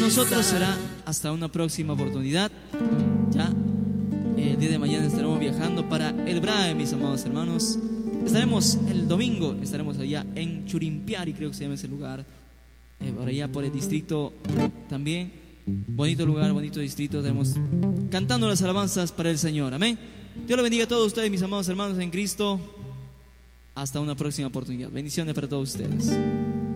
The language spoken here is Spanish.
nosotros será hasta una próxima oportunidad. Ya el día de mañana estaremos viajando para el BRAE, mis amados hermanos. Estaremos el domingo, estaremos allá en Churimpiari, creo que se llama ese lugar, por allá por el distrito también. Bonito lugar, bonito distrito. Estaremos cantando las alabanzas para el Señor. Amén. Dios lo bendiga a todos ustedes, mis amados hermanos en Cristo. Hasta una próxima oportunidad. Bendiciones para todos ustedes.